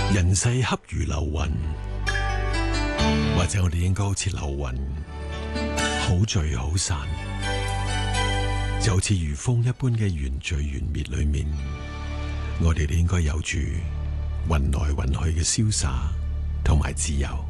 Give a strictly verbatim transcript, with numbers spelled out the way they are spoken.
人世恰如流雲，或者我哋應該好似流雲，好聚好散，就好似如風一般嘅緣聚緣滅裏面，我哋都應該有住雲來雲去嘅瀟灑同埋自由。